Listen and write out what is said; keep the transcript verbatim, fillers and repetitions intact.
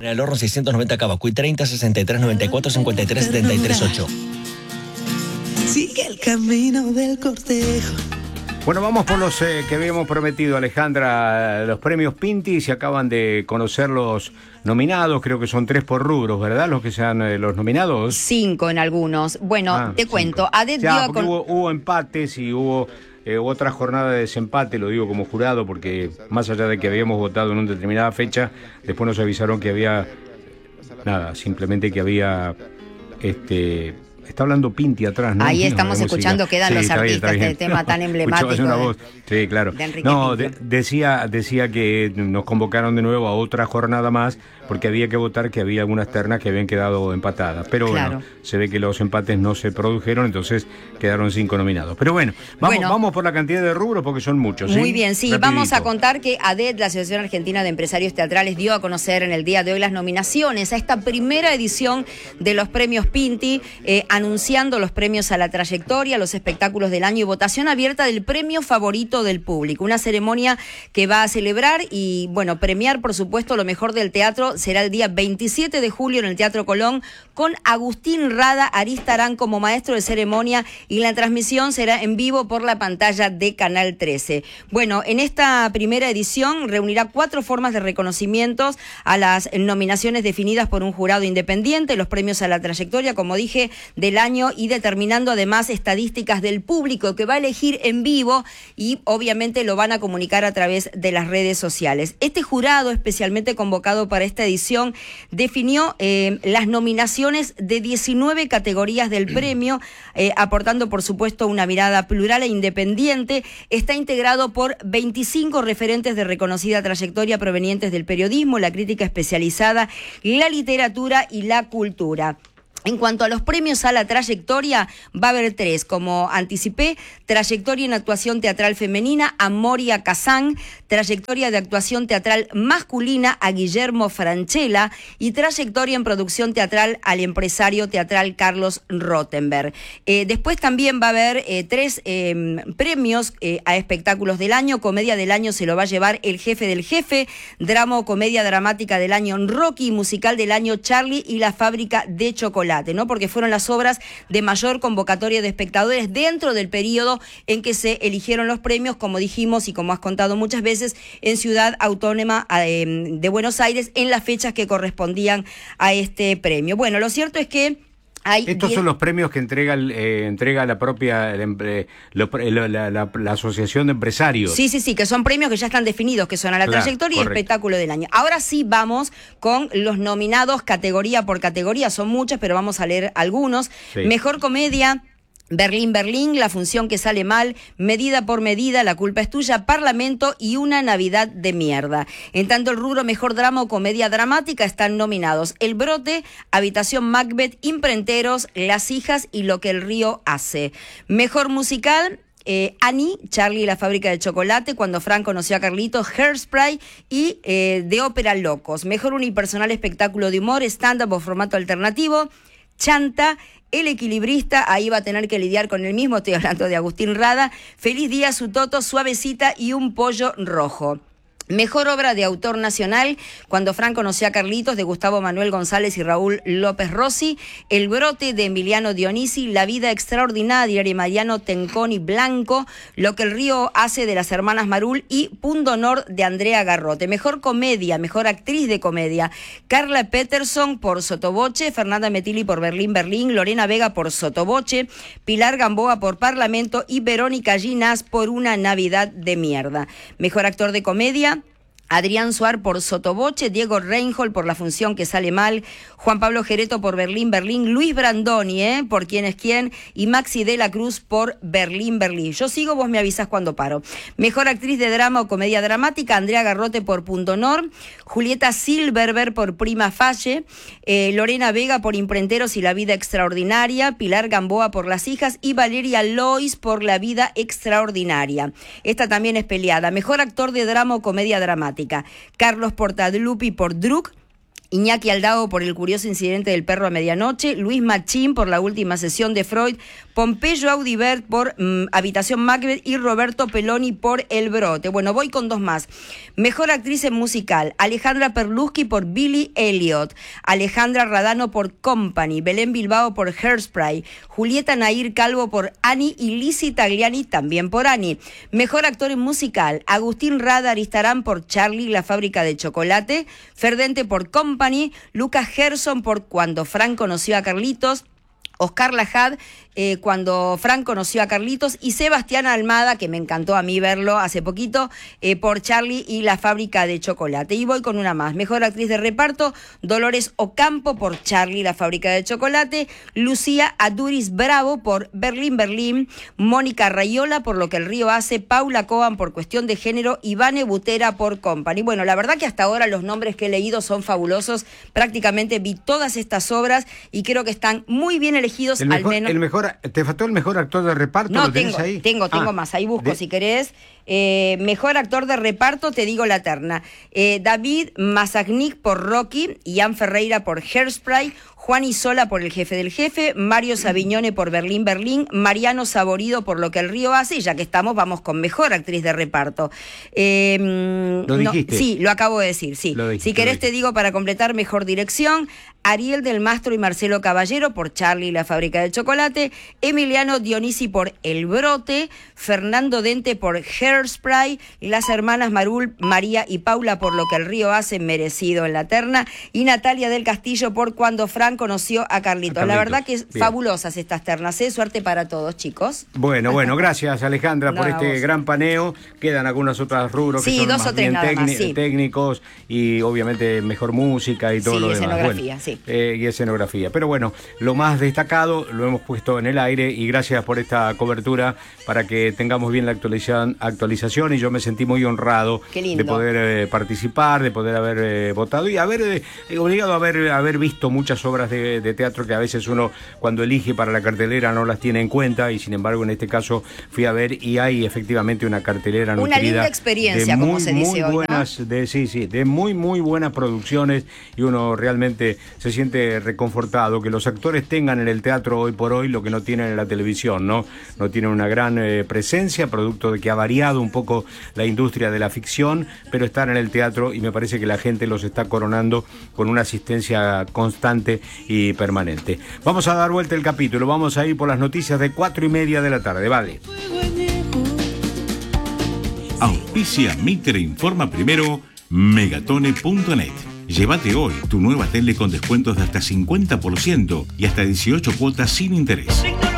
El horno seiscientos noventa Cavacuy, treinta, sesenta y tres, noventa y cuatro, cincuenta y tres, setenta y tres, ocho. Sigue el camino del cortejo. Bueno, vamos por los eh, que habíamos prometido, Alejandra, los premios Pinti. Se acaban de conocer los nominados, creo que son tres por rubros, ¿verdad? Los que sean eh, los nominados. Cinco en algunos. Bueno, ah, te cinco. cuento. Adet ya, dio a porque con... hubo, hubo empates y hubo eh, otra jornada de desempate, lo digo como jurado, porque más allá de que habíamos votado en una determinada fecha, después nos avisaron que había, nada, simplemente que había, este... Está hablando Pinti atrás, ¿no? Ahí estamos no, escuchando que dan sí, los está bien, artistas, está bien. este tema tan emblemático. Una de, voz. Sí, claro. De no, de, decía, decía que nos convocaron de nuevo a otra jornada más porque había que votar que había algunas ternas que habían quedado empatadas. Pero claro, bueno, se ve que los empates no se produjeron, entonces quedaron cinco nominados. Pero bueno, vamos, bueno, vamos por la cantidad de rubros porque son muchos. ¿sí? Muy bien, sí. Rapidito. Vamos a contar que ADET, la Asociación Argentina de Empresarios Teatrales, dio a conocer en el día de hoy las nominaciones a esta primera edición de los premios Pinti, eh, anunciando los premios a la trayectoria, los espectáculos del año y votación abierta del premio favorito del público. Una ceremonia que va a celebrar y, bueno, premiar, por supuesto, lo mejor del teatro. Será el día veintisiete de julio en el Teatro Colón con Agustín Rada Aristarán como maestro de ceremonia y la transmisión será en vivo por la pantalla de Canal trece. Bueno, en esta primera edición reunirá cuatro formas de reconocimientos a las nominaciones definidas por un jurado independiente, los premios a la trayectoria, como dije, del año y determinando además estadísticas del público que va a elegir en vivo y obviamente lo van a comunicar a través de las redes sociales. Este jurado especialmente convocado para esta edición definió eh, las nominaciones de diecinueve categorías del premio, eh, aportando por supuesto una mirada plural e independiente. Está integrado por veinticinco referentes de reconocida trayectoria provenientes del periodismo, la crítica especializada, la literatura y la cultura. En cuanto a los premios a la trayectoria, va a haber tres, como anticipé: trayectoria en actuación teatral femenina a Moria Kazán, trayectoria de actuación teatral masculina a Guillermo Franchella y trayectoria en producción teatral al empresario teatral Carlos Rottenberg. Eh, después también va a haber eh, tres eh, premios eh, a espectáculos del año. Comedia del año se lo va a llevar El Jefe del Jefe, drama o comedia dramática del año Rocky, musical del año Charlie y La Fábrica de Chocolate, ¿no? Porque fueron las obras de mayor convocatoria de espectadores dentro del periodo en que se eligieron los premios, como dijimos y como has contado muchas veces, en Ciudad Autónoma eh, de Buenos Aires, en las fechas que correspondían a este premio. Bueno, lo cierto es que Hay Estos diez... son los premios que entrega eh, entrega la propia eh, lo, la, la, la, la Asociación de Empresarios. Sí, sí, sí, que son premios que ya están definidos, que son a la claro, trayectoria correcto. y espectáculo del año. Ahora sí vamos con los nominados categoría por categoría. Son muchos, pero vamos a leer algunos. Sí. Mejor comedia: Berlín, Berlín, La función que sale mal, Medida por medida, La culpa es tuya, Parlamento y Una Navidad de mierda. En tanto, el rubro mejor drama o comedia dramática están nominados El brote, Habitación Macbeth, Imprenteros, Las hijas y Lo que el río hace. Mejor musical: Eh, Annie, Charlie y la fábrica de chocolate, Cuando Fran conoció a Carlitos, Hairspray y eh, de ópera Locos. Mejor unipersonal espectáculo de humor, stand-up o formato alternativo, Chanta, El equilibrista, ahí va a tener que lidiar con el mismo, estoy hablando de Agustín Rada, Feliz día, Su toto, Suavecita y Un pollo rojo. Mejor obra de autor nacional, Cuando Fran conoció a Carlitos, de Gustavo Manuel González y Raúl López Rossi, El brote, de Emiliano Dionisi, La vida extraordinaria, de Mariano Tenconi Blanco, Lo que el río hace, de las hermanas Marul y Punto Honor, de Andrea Garrote. Mejor comedia, mejor actriz de comedia, Carla Peterson por Sotoboche, Fernanda Metilli por Berlín, Berlín, Lorena Vega por Sotoboche, Pilar Gamboa por Parlamento y Verónica Ginás por Una Navidad de mierda. Mejor actor de comedia, Adrián Suar por Sotoboche, Diego Reinhold por La función que sale mal, Juan Pablo Gereto por Berlín, Berlín, Luis Brandoni, ¿eh? por Quién es quién, y Maxi de la Cruz por Berlín, Berlín. Yo sigo, vos me avisás cuando paro. Mejor actriz de drama o comedia dramática, Andrea Garrote por Punto Honor, Julieta Silverberg por Prima Facie, eh, Lorena Vega por Imprenteros y La vida extraordinaria, Pilar Gamboa por Las hijas y Valeria Lois por La vida extraordinaria. Esta también es peleada. Mejor actor de drama o comedia dramática, Carlos Portadlupi por Druk, Iñaki Aldao por el curioso incidente del perro a medianoche, Luis Machín por la última sesión de Freud, Pompeyo Audibert por mmm, Habitación Macbeth y Roberto Peloni por El Brote. Bueno, voy con dos más. Mejor actriz en musical, Alejandra Perlusky por Billy Elliot, Alejandra Radano por Company, Belén Bilbao por Hairspray, Julieta Nair Calvo por Annie y Lizzie Tagliani también por Annie. Mejor actor en musical, Agustín Rada Aristarán por Charlie, la fábrica de chocolate, Ferdente por Company, Lucas Gerson por Cuando Frank conoció a Carlitos, Oscar Lajad, eh, Cuando Frank conoció a Carlitos, y Sebastián Almada, que me encantó a mí verlo hace poquito, eh, por Charlie y la fábrica de chocolate. Y voy con una más. Mejor actriz de reparto, Dolores Ocampo por Charlie, la fábrica de chocolate, Lucía Aduris Bravo por Berlín, Berlín, Mónica Rayola por Lo que el río hace, Paula Coban por Cuestión de género, Ivane Butera por Company. Bueno, la verdad que hasta ahora los nombres que he leído son fabulosos. Prácticamente vi todas estas obras y creo que están muy bien elegidos. El mejor, al menos. el mejor, ¿te faltó el mejor actor de reparto? No, ¿Lo tenés tengo, ahí? tengo, tengo Ah, más. Ahí busco de... si querés. Eh, mejor actor de reparto, te digo la terna. Eh, David Mazagnik por Rocky, Ian Ferreira por Hairspray, Juan Isola por El jefe del jefe, Mario Savignone por Berlín, Berlín, Mariano Saborido por Lo que el río hace, y ya que estamos, vamos con mejor actriz de reparto. Eh, ¿Lo no, dijiste? sí, lo acabo de decir, sí. Lo dijiste, si querés lo dijiste. te digo para completar mejor dirección, Ariel del Mastro y Marcelo Caballero por Charlie y la fábrica de chocolate, Emiliano Dionisi por El Brote, Fernando Dente por Hairspray, las hermanas Marul, María y Paula por Lo que el río hace, merecido en la terna, y Natalia del Castillo por Cuando Frank conoció a Carlitos. A Carlitos. La verdad que es Bien. Fabulosas estas ternas, ¿eh? Suerte para todos, chicos. Bueno, bueno, gracias Alejandra por No, a este vos. gran paneo. Quedan algunos otros rubros Sí, que son dos más o tres bien nada más, técni- sí. técnicos y obviamente mejor música y todo Sí, lo demás. escenografía, Bueno, sí. eh, y escenografía. Pero bueno, lo más destacado lo hemos puesto en el aire y gracias por esta cobertura para que tengamos bien la actualización, actualización y yo me sentí muy honrado Qué lindo. de poder eh, participar, de poder haber eh, votado y haber eh, obligado a haber, haber visto muchas obras de, de teatro que a veces uno cuando elige para la cartelera no las tiene en cuenta y sin embargo en este caso fui a ver y hay efectivamente una cartelera Una nutrida linda experiencia, de muy, como se dice muy hoy, ¿no? buenas, de, sí, sí, de muy muy buenas producciones y uno realmente se siente reconfortado que los actores tengan en el teatro hoy por hoy lo que no tienen en la televisión, ¿no? No tienen una gran eh, presencia, producto de que ha variado un poco la industria de la ficción, pero están en el teatro y me parece que la gente los está coronando con una asistencia constante y permanente. Vamos a dar vuelta el capítulo, vamos a ir por las noticias de cuatro y media de la tarde, vale. Auspicia Mitre Informa Primero, megatone punto net. Llévate hoy tu nueva tele con descuentos de hasta cincuenta por ciento y hasta dieciocho cuotas sin interés.